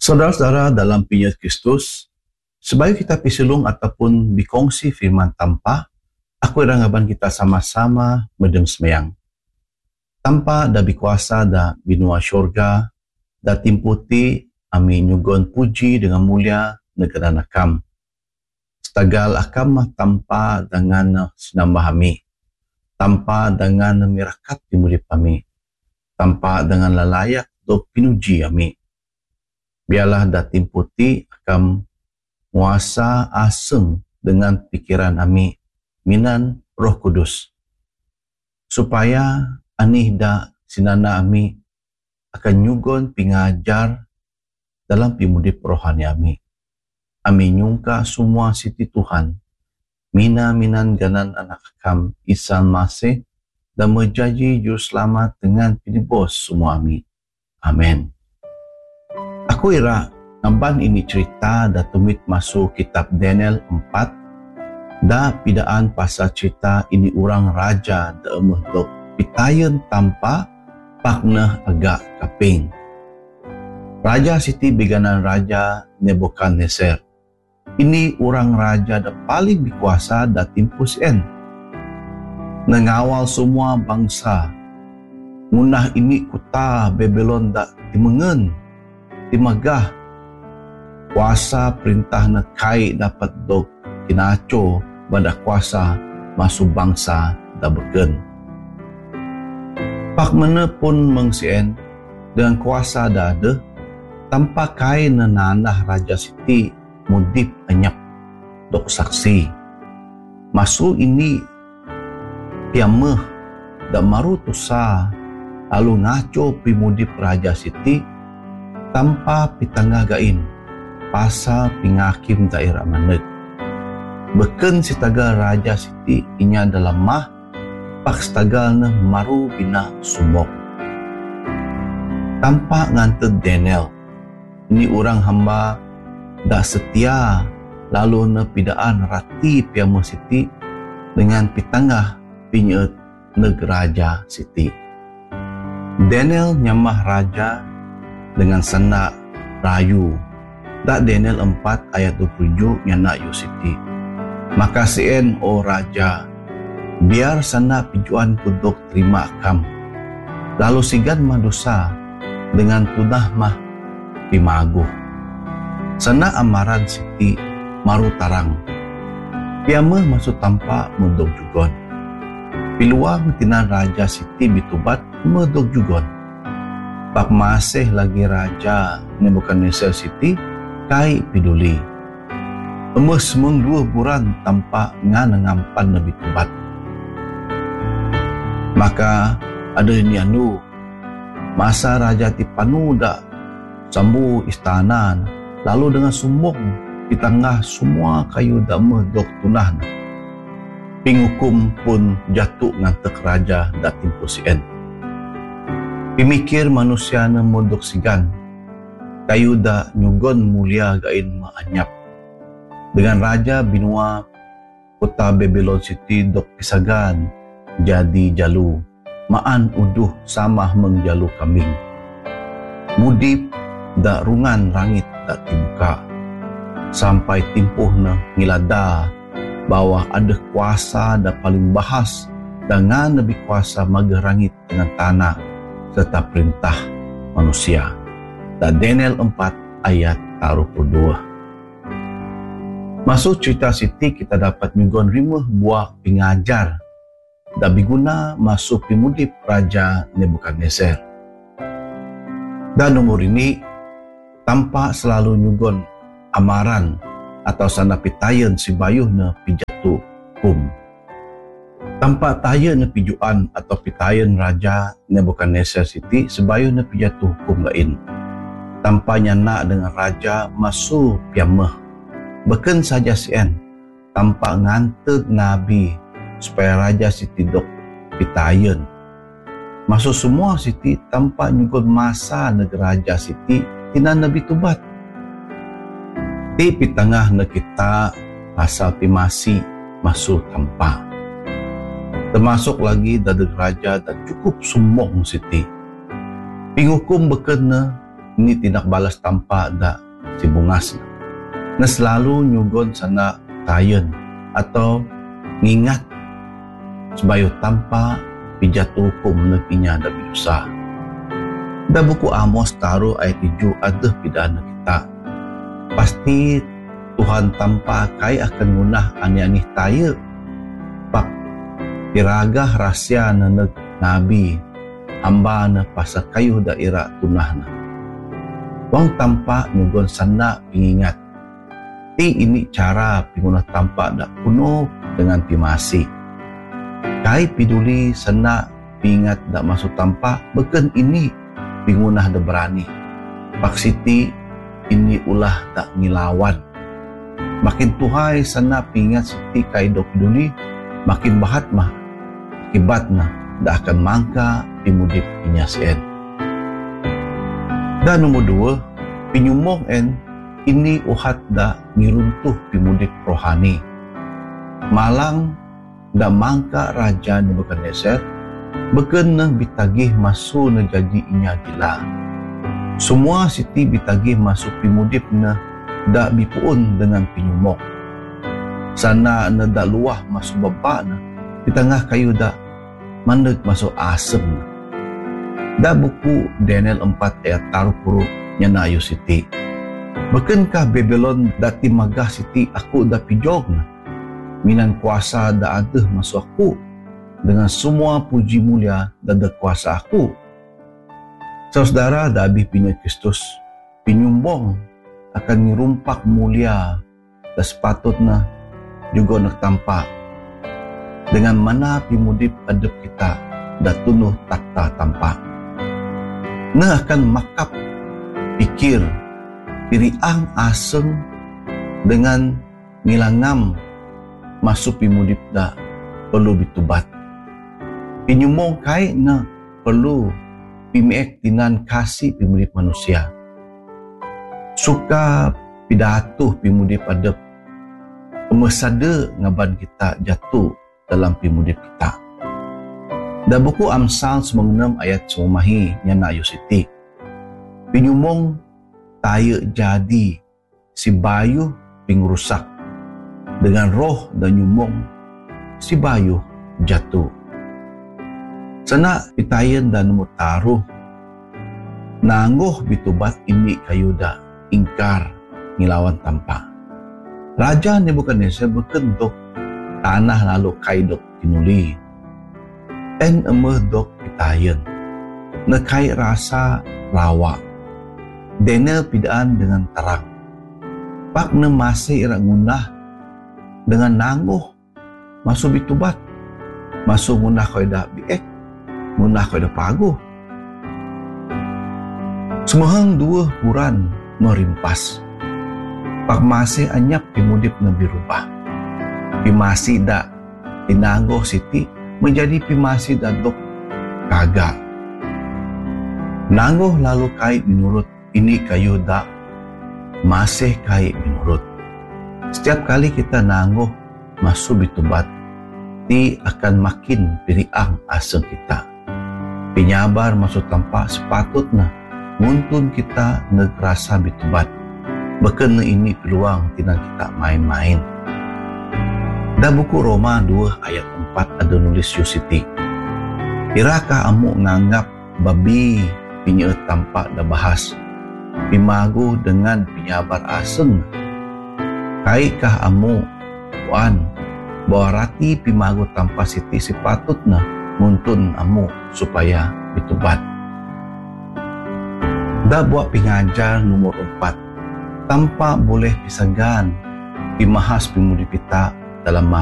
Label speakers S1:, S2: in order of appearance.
S1: Saudara-saudara dalam Yesus Kristus, sebagai kita pisilung ataupun bikongsi firman tampa, aku irangaban kita sama-sama medem semayang. Tanpa da bikuasa da binua syurga, da timputi ami nyugon puji dengan mulia negara nakam. Setagal akam mah tanpa dengan sinambah ami, tanpa dengan mirakat dimurip kami, tanpa dengan lalayak do pinuji ami. Biarlah da timputi akam muasa aseng dengan pikiran ami minan Roh Kudus, supaya anih da sinana ami akan nyugon pingajar dalam pimudip rohani ami. Ami nyungka semua siti Tuhan, minan ganan anak akam Isa Masih, dan menjadi juru selamat dengan pinibos semua ami. Amin. Aku ira namban ini cerita da tumit masuk kitab Daniel 4, da pidaan pasal cerita ini orang raja da emeh dok pitayen tanpa paknah agak kaping. Raja siti biganan Raja Nebukadnezar. Ini orang raja da paling berkuasa da timpus en. Nengawal semua bangsa. Munah ini kuta Babylon da timengen, timagah. Kuasa perintah na kai dapat dok kinaco pada kuasa masuk bangsa da beken. Pak mana pun mengsien dengan kuasa da ada, tanpa kai na nanah raja siti mudip anyap dok saksi. Masuk ini piameh da maru tusa lalu ngaco pimudip raja siti tanpa pitangah gain pasal pingakim daerah maneg. Beken sitagal raja siti inya dalam mah pak sitagal na maru bina sumok. Tanpa nganted Daniel, ini orang hamba dah setia lalu na pidaan rati piama siti dengan pitangah pinyet neg raja siti. Daniel nyamah raja dengan senak rayu. Dak Daniel 4 ayat 27 nyana yu siti. Maka sien o raja, biar sana pijuan kudok terima akam. Lalu sigan madosa dengan tunah mah pimaguh. Sana amaran siti maru tarang. Piameh masuk tanpa mendok jugon. Piluang tinan raja siti bitubat mendok jugon. Pak masih lagi raja Nebukadnezar siti kai piduli. Emes meng 2 bulan tanpa ngampan na bitubat. Maka ada ini anu masa raja tipanu da sambu istana, lalu dengan sumuk di tengah semua kayu damah dok tunah. Pinghukum pun jatuh ngantek raja da timpusien. Pimikir manusia na modok sigan, kayu da nyugon mulia gain maanyap. Dengan raja binua kota Babylon City dok pisagan jadi jalu, maan uduh samah mengjalu kambing. Mudip da rungan langit da tibuka, sampai timpuh na ngilada bahwa ada kuasa da paling bahas dengan lebih kuasa magerangit dengan tanah serta perintah manusia. Da Daniel 4 ayat 22. Masuk cerita siti kita dapat nyugon rimeh buah pingajar da biguna masuk pimudip Raja Nebukadnezar. Dan nomor ini tanpa selalu nyugon amaran atau sana pitayen si bayuh na pijatu kum. Tanpa tayen na pijuan atau pitayen Raja Nebukadnezar siti sebayuh na pijatu hukum lain. Tanpa nyana dengan raja masuk piameh. Beken saja sien tanpa nganted nabi supaya raja siti dok pitayen. Masuk semua siti tanpa nyugon masa negara raja siti tinan nabi tubat. Ti pitangah na kita pasal pimasi masuk tanpa. Termasuk lagi dadeg raja dan cukup sumong siti. Pinghukum beken na ini tinakbalas tampa da si bungas na selalu nyugon sana tayon atau ngingat sebayo tampa pijat hukum nagkinya da binusa. Da buku Amos taro ayat 7 aduh pidana kita. Pasti Tuhan tampa kay akan ngunah ani-anih tayo. Pak piragah rasya na nabi hamba na pasa kayo daira tunah na. Wang tampa nyugon sana pingingat. Ini cara pingunah tampa da kuno dengan pimasi. Kay piduli sana pingat da masuk tampa beken ini pingunah da berani. Paksiti ini ulah tak ngilawan. Makin tuhay sana pingat siti kay do piduli, makin bahat mah. Akibat na da akan mangka pimudip inya sien. Dan nomor 2, pinyumong en ini uhat da ngiruntuh pimudip rohani. Malang da mangka raja Nebukadneser beken na bitagih masu na jadi inya gila. Semua siti bitagih masuk pimudip na da bipuon dengan pinyumok. Sana na da luah masuk baba na di tengah kayu da mandeg masuk asem na. Da buku Daniel 4 ayat 30 nya na ayo siti. Beken ka Babylon da timagah siti aku da pijog na. Minan kuasa da adeh masuk aku. Dengan semua puji mulia dan kuasa aku. Saudara dabi pinya Kristus, pinyumbong akan ngirumpak mulia dan sepatutnya juga nak tampak. Dengan mana pimudip adep kita dan tunuh takta tampak. Na akan makap pikir piriang aseng dengan ngilangam masuk pimudip da perlu bitubat. Pinyumong kay na perlu pimiek tinan kasih pimudip manusia. Suka pidatuh pimudip adep. Mesada ngaban kita jatuh dalam pimudip kita. Da buku Amsal 96 ayat 9 nya na ayo siti. Pinyumong tayo jadi si bayuh pingrusak. Dengan roh dan nyumong si bayuh jatuh. Sana pitayan dan mutaruh. Nanggoh bitubat ini kayu da ingkar ngilawan tampa. Raja Nebukadneser berkentuk tanah lalu kaidok tinuli. En emeh dok pitayan. Nekai rasa rawa. Daniel pidaan dengan terang. Pak ne masih irak ngunah dengan nanggoh masuk bitubat. Masuk ngunah kau da biek. Munah kau dah pagu. Semahang 2 huran merimpas. Pak masih anyap pimudip na birubah. Pimasi da tinanggoh siti menjadi pimasi da dok kaga. Nanggoh lalu kait menurut ini kayu da masih kait menurut. Setiap kali kita nanggoh masuk bitubat, ti akan makin piriang aseng kita. Pinyabar masuk tanpa sepatutnya nguntun kita negrasa bitubat. Beken ini peluang tina kita main-main. Da buku Roma 2 ayat 4 ada nulis Yusiti. Irakah amu nganggap babi pinyeut tampa da bahas. Pimagu dengan pinyabar aseng. Kaikah amu wan bahwa rati pimagu tanpa siti sepatutnya nguntun amu supaya bitubat. Da buat pengajar nomor 4. Tanpa boleh pisagan pimahas pimudip kita dalam